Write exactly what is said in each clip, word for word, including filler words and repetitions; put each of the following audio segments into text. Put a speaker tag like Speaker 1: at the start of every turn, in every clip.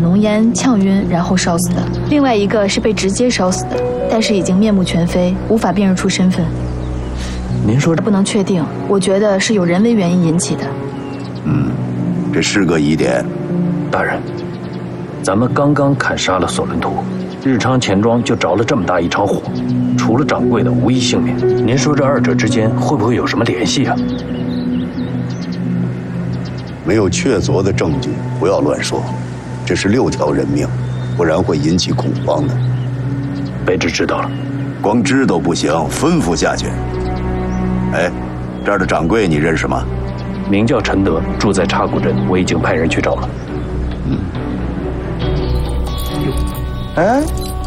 Speaker 1: 浓烟呛晕，然后烧死的；另外一个是被直接烧死的，但是已经面目全非，无法辨认出身份。
Speaker 2: 您说
Speaker 1: 不能确定，我觉得是有人为原因引起的。
Speaker 3: 嗯，这是个疑点。
Speaker 2: 大人，咱们刚刚砍杀了索伦图，日昌钱庄就着了这么大一场火，除了掌柜的无一幸免。您说这二者之间会不会有什么联系啊？
Speaker 3: 没有确凿的证据，不要乱说。这是六条人命，不然会引起恐慌的。
Speaker 2: 卑职知道了。
Speaker 3: 光知道不行，吩咐下去。哎，这儿的掌柜你认识吗？
Speaker 2: 名叫陈德，住在岔谷镇，我已经派人去找了。
Speaker 3: 嗯。
Speaker 4: 哎，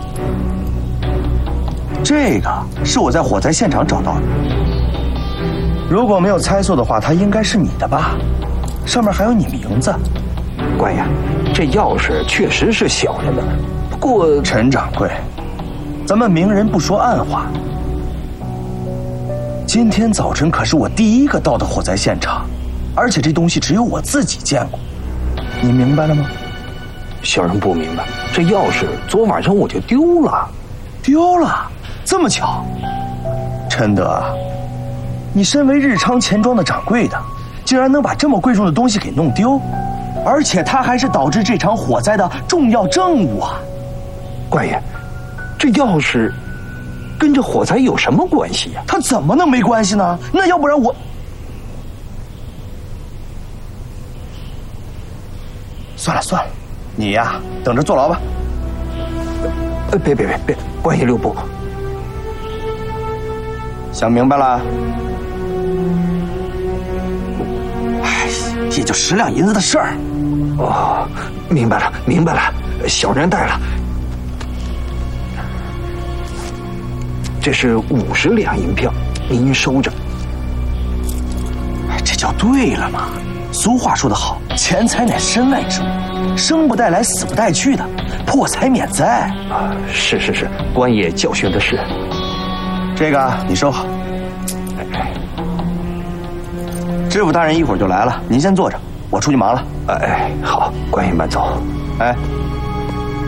Speaker 4: 这个是我在火灾现场找到的。如果没有猜错的话，它应该是你的吧？上面还有你名字。
Speaker 5: 官爷，这钥匙确实是小人的，不过
Speaker 4: 陈掌柜，咱们明人不说暗话。今天早晨可是我第一个到的火灾现场，而且这东西只有我自己见过，你明白了吗？
Speaker 5: 小人不明白，这钥匙昨晚上我就丢了。
Speaker 4: 丢了？这么巧？陈德，你身为日昌钱庄的掌柜的，竟然能把这么贵重的东西给弄丢，而且它还是导致这场火灾的重要证物啊！
Speaker 5: 官爷，这钥匙跟这火灾有什么关系呀？
Speaker 4: 它怎么能没关系呢？那要不然我……算了算了，你呀，等着坐牢吧。
Speaker 5: 呃，别别别别，官爷留步。
Speaker 4: 想明白了？哎，也就十两银子的事儿。
Speaker 5: 哦，明白了明白了，小人带了。这是五十两银票，您收着。
Speaker 4: 这就对了嘛。俗话说得好，钱财乃身外之物，生不带来，死不带去的，破财免灾
Speaker 5: 啊！是是是，官爷教训的是。
Speaker 4: 这个你收好。哎，知府大人一会儿就来了，您先坐着，我出去忙了。
Speaker 5: 哎，好，官爷慢走。
Speaker 4: 哎，